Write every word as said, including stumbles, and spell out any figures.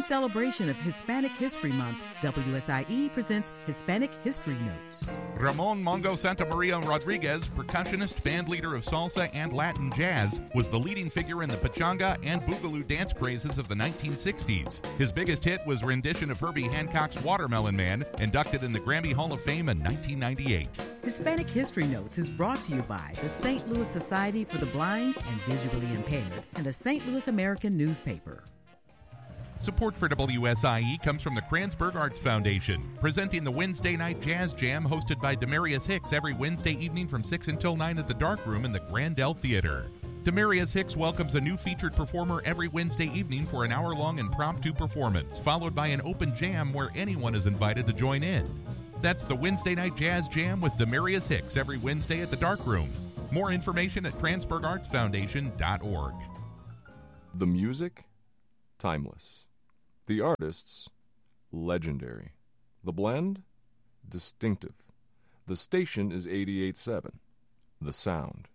In celebration of Hispanic History Month, W S I E presents Hispanic History Notes. Ramon Mongo Santamaria Rodriguez, percussionist, band leader of salsa and Latin jazz, was the leading figure in the pachanga and boogaloo dance crazes of the nineteen sixties. His biggest hit was rendition of Herbie Hancock's Watermelon Man, inducted in the Grammy Hall of Fame in nineteen ninety-eight. Hispanic History Notes is brought to you by the Saint Louis Society for the Blind and Visually Impaired and the Saint Louis American Newspaper. Support for W S I E comes from the Kranzberg Arts Foundation, presenting the Wednesday Night Jazz Jam hosted by Demarius Hicks every Wednesday evening from six until nine at the Dark Room in the Grandel Theater. Demarius Hicks welcomes a new featured performer every Wednesday evening for an hour-long impromptu performance, followed by an open jam where anyone is invited to join in. That's the Wednesday Night Jazz Jam with Demarius Hicks every Wednesday at the Dark Room. More information at Kranzberg Arts Foundation dot org. The music, timeless. The artists, legendary. The blend, distinctive. The station is eighty-eight point seven. The sound,